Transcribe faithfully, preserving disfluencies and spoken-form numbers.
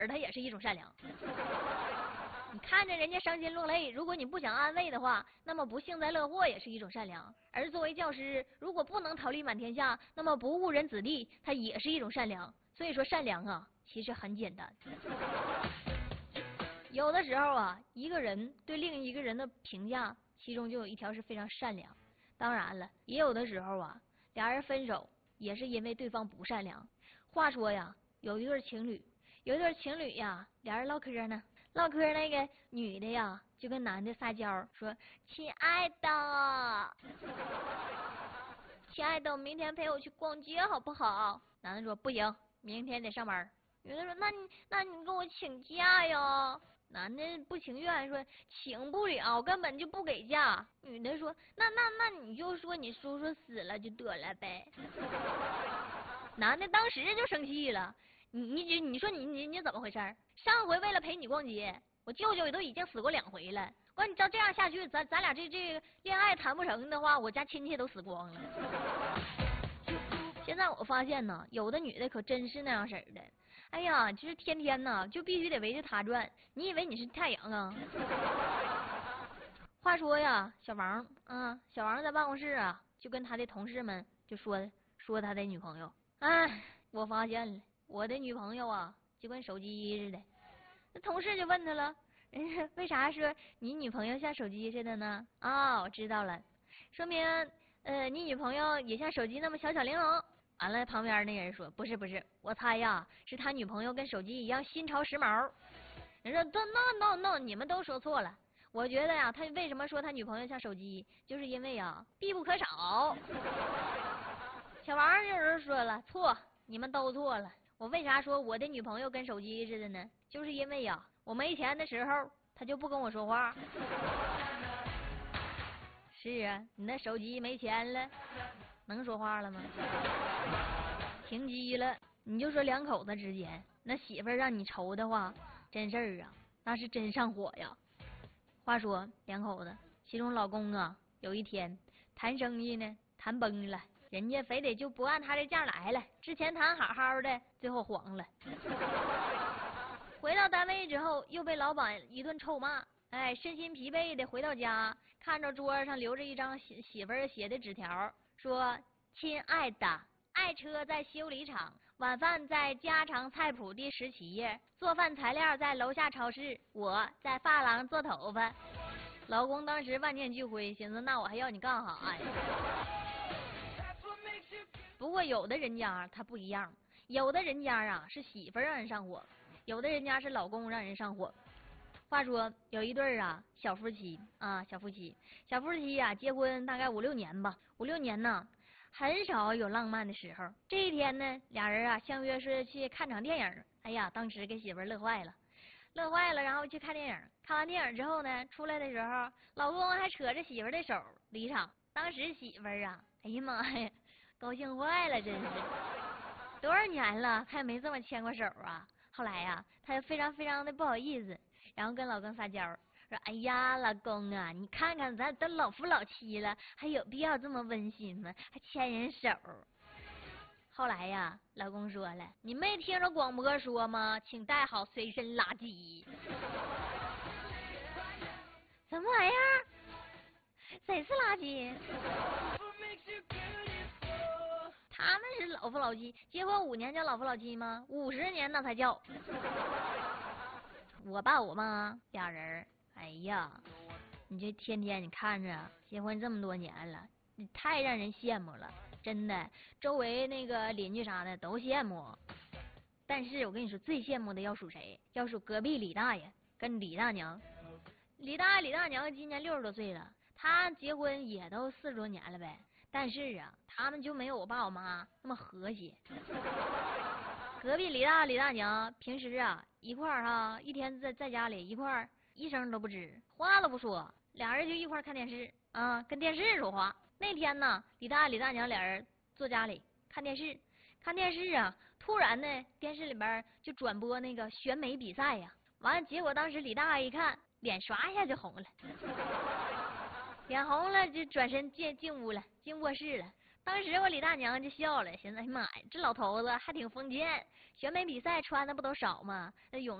它也是一种善良。你看着人家伤心落泪，如果你不想安慰的话，那么不幸灾乐祸也是一种善良。而作为教师，如果不能桃李满天下，那么不误人子弟，它也是一种善良。所以说善良啊，其实很简单。有的时候啊，一个人对另一个人的评价，其中就有一条是非常善良。当然了，也有的时候啊，俩人分手也是因为对方不善良。话说呀，有一对情侣，有一对情侣呀，俩人唠嗑呢，唠嗑那个女的呀，就跟男的撒娇说：“亲爱的，亲爱的，明天陪我去逛街好不好？”男的说：“不行，明天得上班。”女的说：“那你那你跟我请假呀？”男的不情愿说：“请不了，根本就不给假。”女的说：“那那那你就说你叔叔死了就得了呗。”男的当时就生气了：“你你你说你你你怎么回事？上回为了陪你逛街，我舅舅都已经死过两回了。我你照这样下去，咱咱俩这这个恋爱谈不成的话，我家亲戚都死光了。”现在我发现呢，有的女的可真是那样式儿的。哎呀，就是天天呢就必须得围着他转，你以为你是太阳啊？话说呀，小王啊，小王在办公室啊，就跟他的同事们就说说他的女朋友。哎，我发现了，我的女朋友啊，就跟手机似的。那同事就问他了，人家为啥说你女朋友像手机似的呢？啊、哦，我知道了，说明呃你女朋友也像手机那么小巧玲珑。完了，旁边那人说：“不是不是，我猜呀，是他女朋友跟手机一样新潮时髦。”人说：“ no no no， 你们都说错了。我觉得呀，他为什么说他女朋友像手机，就是因为呀必不可少。”小王这人说了：“错，你们都错了。我为啥说我的女朋友跟手机似的呢？就是因为呀，我没钱的时候，他就不跟我说话。”是啊，你那手机没钱了，能说话了吗？停机了，你就说两口子之间，那媳妇儿让你愁的话，真事儿啊，那是真上火呀。话说两口子，其中老公啊，有一天谈生意呢，谈崩了，人家非得就不按他这价来了，之前谈好好的，最后黄了。回到单位之后，又被老板一顿臭骂。哎，身心疲惫的回到家，看着桌上留着一张媳媳妇儿写的纸条，说：“亲爱的，爱车在修理厂，晚饭在家常菜谱第十七页，做饭材料在楼下超市，我在发廊做头发。”老公当时万念俱灰，寻思那我还要你干啥呀？不过有的人家他不一样，有的人家啊是媳妇儿让人上火，有的人家是老公让人上火。话说有一对儿啊小夫妻啊小夫妻小夫妻呀、啊、结婚大概五六年吧，五六年呢很少有浪漫的时候。这一天呢，俩人啊相约是去看场电影。哎呀，当时给媳妇儿乐坏了，乐坏了，然后去看电影。看完电影之后呢，出来的时候，老公还扯着媳妇儿的手离场。当时媳妇儿啊，哎呀妈呀，高兴坏了，真是多少年了，他也没这么牵过手啊。后来呀、啊，他就非常非常的不好意思。然后跟老公撒娇说：“哎呀，老公啊，你看看咱都老夫老妻了，还有必要这么温馨吗？还牵人手。”后来呀，老公说了：“你没听着广播说吗？请带好随身垃圾。”什么玩意儿？谁是垃圾？他们是老夫老妻，结婚五年叫老夫老妻吗？五十年那才叫。我爸我妈俩人，哎呀，你这天天你看着结婚这么多年了，你太让人羡慕了，真的，周围那个邻居啥的都羡慕。但是我跟你说，最羡慕的要数谁？要数隔壁李大爷跟李大娘。李大爷李大娘今年六十多岁了，他结婚也都四十多年了呗。但是啊，他们就没有我爸我妈那么和谐。隔壁李大李大娘平时啊一块儿哈，一天在在家里一块儿一声都不吱，话都不说，俩人就一块儿看电视啊，跟电视说话。那天呢，李大李大娘俩人坐家里看电视，看电视啊，突然呢，电视里边就转播那个选美比赛呀。完了，结果当时李大爷一看，脸刷一下就红了，脸红了就转身进进屋了，进卧室了。 当时我李大娘就笑了，寻思哎妈呀，这老头子还挺封建，选美比赛穿的不都少吗？那泳